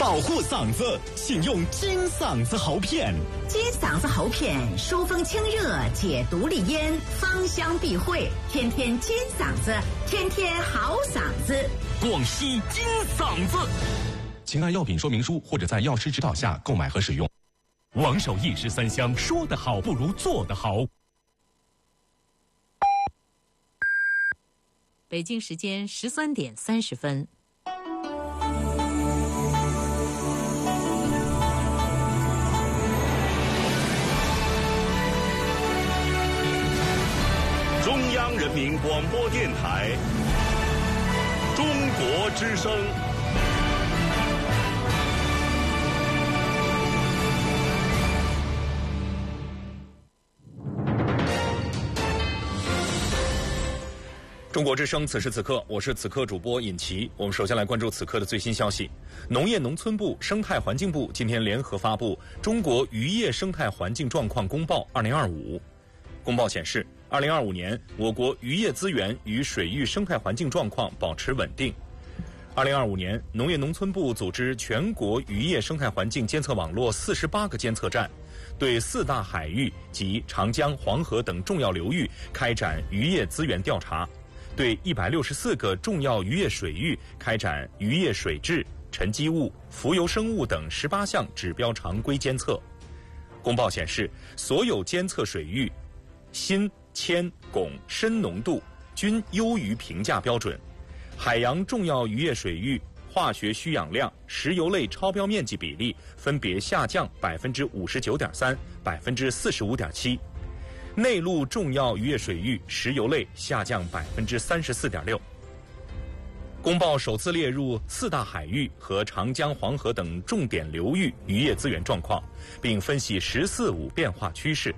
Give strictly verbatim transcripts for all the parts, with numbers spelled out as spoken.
保护嗓子，请用金嗓子喉片。 金嗓子喉片疏风清热，解毒利咽，芳香避秽，天天金嗓子，天天好嗓子。 广西金嗓子， 请按药品说明书或者在药师指导下购买和使用。 王守义十三香，说得好不如做得好。 北京时间十三点三十分。 中央人民广播电台中国之声。 中国之声，此时此刻，我是此刻主播尹奇。我们首先来关注此刻的最新消息。农业农村部、生态环境部今天联合发布《中国渔业生态环境状况公报二零二五》。公报显示，二零二五年我国渔业资源与水域生态环境状况保持稳定。二零二五年，农业农村部组织全国渔业生态环境监测网络四十八个监测站，对四大海域及长江、黄河等重要流域开展渔业资源调查。对一百六十四个重要渔业水域开展渔业水质、沉积物、浮游生物等十八项指标常规监测。公报显示，所有监测水域锌、铅、汞、砷浓度均优于评价标准。海洋重要渔业水域化学需氧量、石油类超标面积比例分别下降百分之五十九点三、百分之四十五点七。内陆重要渔业水域石油类下降百分之三十四点六。公报首次列入四大海域和长江、黄河等重点流域渔业资源状况，并分析“十四五”变化趋势。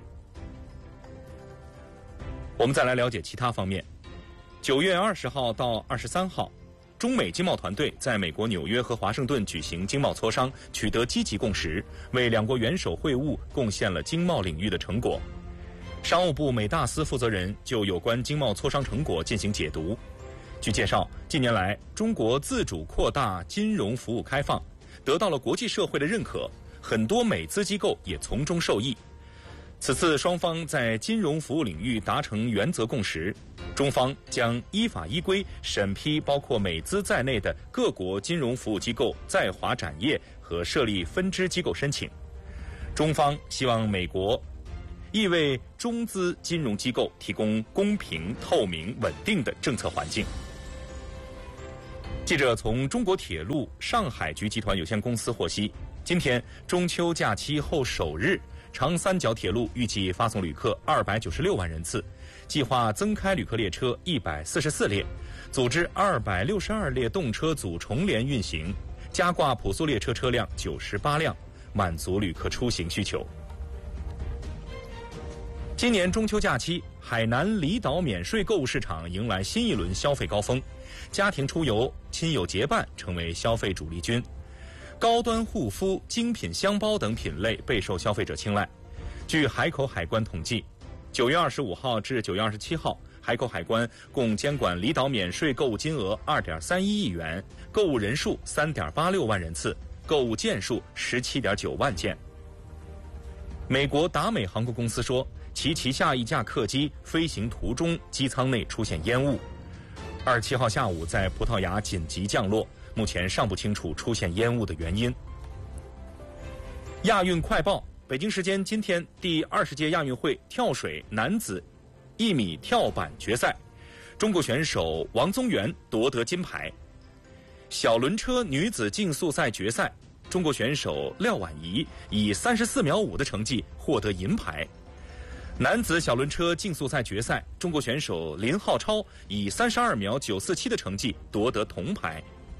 我们再来了解其他方面。九月二十号到二十三号，中美经贸团队在美国纽约和华盛顿举行经贸磋商，取得积极共识，为两国元首会晤贡献了经贸领域的成果。商务部美大司负责人就有关经贸磋商成果进行解读。据介绍，近年来中国自主扩大金融服务开放，得到了国际社会的认可，很多美资机构也从中受益。此次双方在金融服务领域达成原则共识，中方将依法依规审批包括美资在内的各国金融服务机构在华展业和设立分支机构申请。中方希望美国亦为中资金融机构提供公平、透明、稳定的政策环境。记者从中国铁路上海局集团有限公司获悉，今天中秋假期后首日，长三角铁路预计发送旅客二百九十六万人次，计划增开旅客列车一百四十四列，组织二百六十二列动车组重联运行，加挂普速列车车辆九十八辆，满足旅客出行需求。今年中秋假期，海南离岛免税购物市场迎来新一轮消费高峰，家庭出游、亲友结伴成为消费主力军。高端护肤、精品箱包等品类备受消费者青睐。据海口海关统计，九月二十五号至九月二十七号，海口海关共监管离岛免税购物金额二点三一亿元，购物人数三点八六万人次，购物件数十七点九万件。美国达美航空公司说，其旗下一架客机飞行途中机舱内出现烟雾，二十七号下午在葡萄牙紧急降落，目前尚不清楚出现烟雾的原因。亚运快报，北京时间今天第二十届亚运会跳水男子一米跳板决赛，中国选手王宗源夺得金牌。小轮车女子竞速赛决赛，中国选手廖婉仪以三十四秒五的成绩获得银牌。男子小轮车竞速赛决赛，中国选手林浩超以三十二秒九四七的成绩夺得铜牌。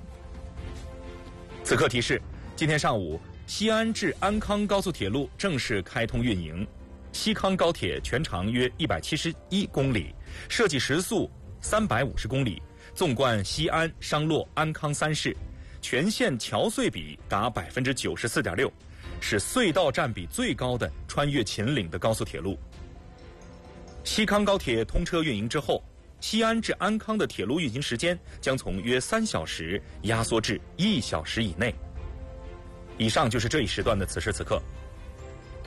此刻提示，今天上午，西安至安康高速铁路正式开通运营。西康高铁全长约一百七十一公里，设计时速三百五十公里，纵贯西安、商洛、安康三市，全线桥隧比达百分之九十四点六，是隧道占比最高的穿越秦岭的高速铁路。西康高铁通车运营之后，西安至安康的铁路运行时间将从约三小时压缩至一小时以内。 以上就是这一时段的此时此刻。